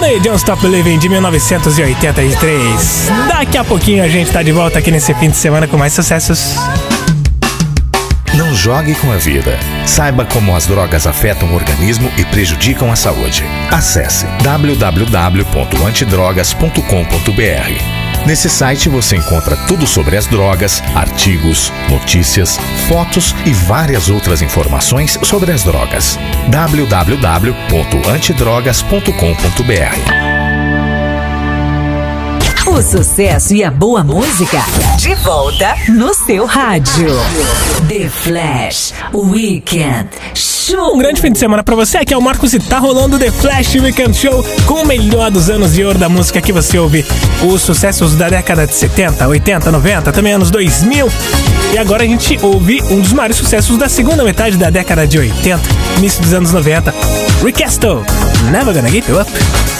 Money, Don't Stop Believing, de 1983. Daqui a pouquinho a gente tá de volta aqui nesse fim de semana com mais sucessos. Não jogue com a vida. Saiba como as drogas afetam o organismo e prejudicam a saúde. Acesse www.antidrogas.com.br. Nesse site você encontra tudo sobre as drogas, artigos, notícias, fotos e várias outras informações sobre as drogas. www.antidrogas.com.br. O sucesso e a boa música de volta no seu rádio. The Flash Weekend Show. Um grande fim de semana pra você. Aqui é o Marcos e tá rolando The Flash Weekend Show com o melhor dos anos de ouro da música que você ouve. Os sucessos da década de 70, 80, 90, também anos 2000. E agora a gente ouve um dos maiores sucessos da segunda metade da década de 80, início dos anos 90. Rick Astley, Never Gonna Give You Up.